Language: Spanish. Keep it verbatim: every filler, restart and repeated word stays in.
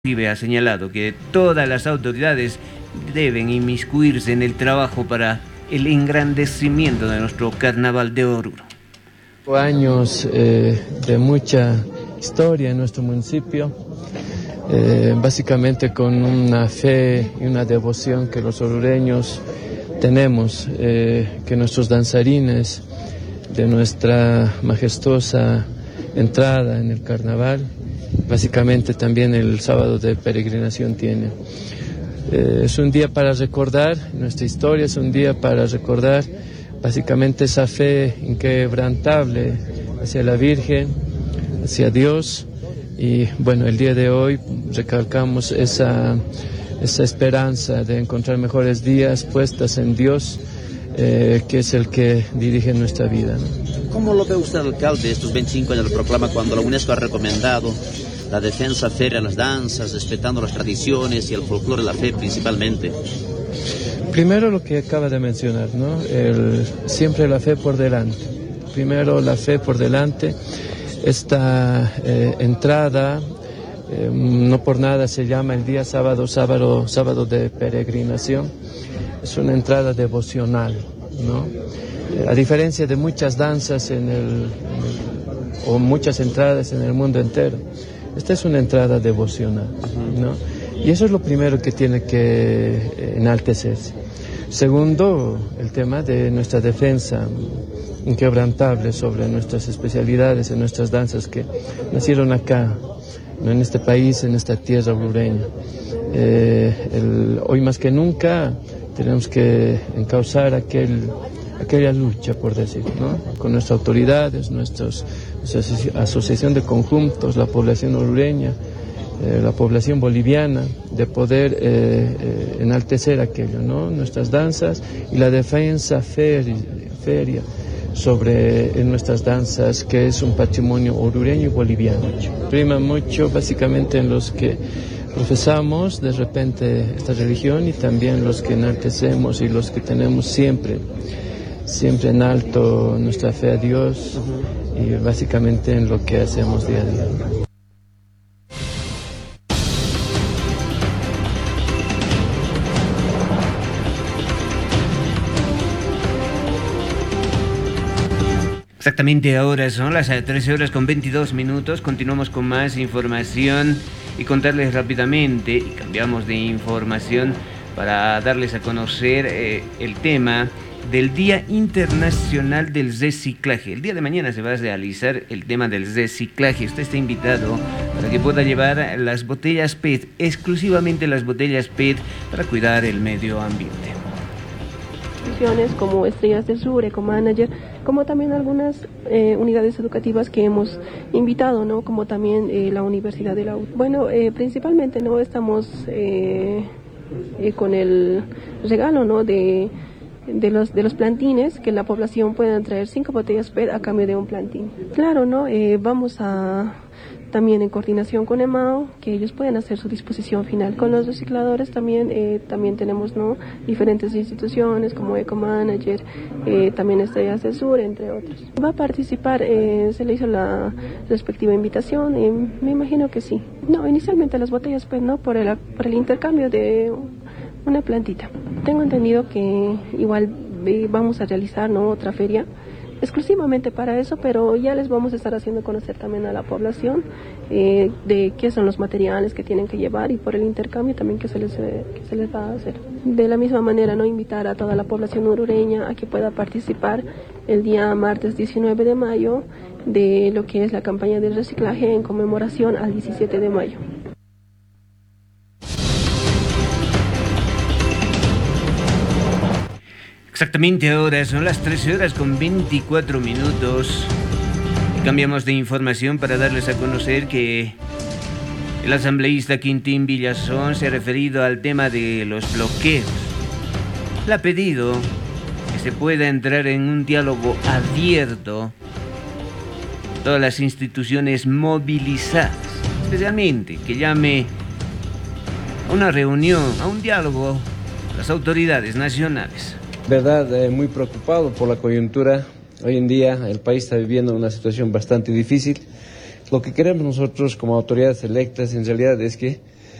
Ha señalado que todas las autoridades deben inmiscuirse en el trabajo para el engrandecimiento de nuestro Carnaval de Oruro. Años eh, de mucha historia en nuestro municipio, eh, básicamente con una fe y una devoción que los orureños tenemos, eh, que nuestros danzarines de nuestra majestuosa entrada en el carnaval, básicamente también el sábado de peregrinación tiene. Eh, es un día para recordar nuestra historia, es un día para recordar básicamente esa fe inquebrantable hacia la Virgen, hacia Dios, y bueno, el día de hoy recalcamos esa, esa esperanza de encontrar mejores días puestas en Dios, eh, que es el que dirige nuestra vida, ¿no? ¿Cómo lo ve usted, alcalde, estos veinticinco años de la proclama, cuando la UNESCO ha recomendado la defensa férrea de las danzas, respetando las tradiciones y el folclore de la fe principalmente? Primero lo que acaba de mencionar, ¿no? El, siempre la fe por delante. Primero la fe por delante. Esta eh, entrada, eh, no por nada se llama el día sábado, sábado, sábado de peregrinación. Es una entrada devocional, ¿no? Eh, a diferencia de muchas danzas en el, en el, o muchas entradas en el mundo entero, esta es una entrada devocional, ¿no? Y eso es lo primero que tiene que enaltecerse. Segundo, el tema de nuestra defensa inquebrantable sobre nuestras especialidades, en nuestras danzas que nacieron acá, ¿no? En este país, en esta tierra orureña. Eh, el, hoy más que nunca tenemos que encauzar aquel, aquella lucha, por decir, ¿no? Con nuestras autoridades, nuestros, nuestra asociación de conjuntos, la población orureña, Eh, la población boliviana, de poder eh, eh, enaltecer aquello, ¿no? Nuestras danzas y la defensa feria, feria sobre en nuestras danzas, que es un patrimonio orureño y boliviano. Prima mucho básicamente en los que profesamos de repente esta religión, y también los que enaltecemos y los que tenemos siempre, siempre en alto nuestra fe a Dios, uh-huh. Y básicamente en lo que hacemos día a día. Exactamente, ahora son las trece horas con veintidós minutos. Continuamos con más información y contarles rápidamente, y cambiamos de información para darles a conocer eh, el tema del Día Internacional del Reciclaje. El día de mañana se va a realizar el tema del reciclaje. Usted está invitado para que pueda llevar las botellas P E T, exclusivamente las botellas P E T, para cuidar el medio ambiente. Instituciones como Estrellas del Sur, Ecomanager, como también algunas eh, unidades educativas que hemos invitado, ¿no? Como también eh, la Universidad de la U. Bueno, eh, principalmente no estamos eh, eh, con el regalo, ¿no? de de los de los plantines, que la población pueda traer cinco botellas P E T a cambio de un plantín. Claro, ¿no? Eh, vamos a también en coordinación con EMAO, que ellos pueden hacer su disposición final. Con los recicladores también eh, también tenemos, ¿no? diferentes instituciones como Ecomanager, eh, también Estrellas del Sur, entre otros. ¿Va a participar? Eh, se le hizo la respectiva invitación, eh, me imagino que sí. No, inicialmente las botellas P E T, ¿no? por el, por el intercambio de una plantita. Tengo entendido que igual vamos a realizar, ¿no? otra feria exclusivamente para eso, pero ya les vamos a estar haciendo conocer también a la población eh, de qué son los materiales que tienen que llevar, y por el intercambio también que se les eh, que se les va a hacer. De la misma manera, no invitar a toda la población orureña a que pueda participar el día martes diecinueve de mayo de lo que es la campaña de reciclaje en conmemoración al diecisiete de mayo. Exactamente, ahora son las trece horas con veinticuatro minutos. Y cambiamos de información para darles a conocer que el asambleísta Quintín Villazón se ha referido al tema de los bloqueos. Le ha pedido que se pueda entrar en un diálogo abierto con todas las instituciones movilizadas, especialmente que llame a una reunión, a un diálogo con las autoridades nacionales. Verdad, eh, muy preocupado por la coyuntura. Hoy en día el país está viviendo una situación bastante difícil. Lo que queremos nosotros como autoridades electas en realidad es que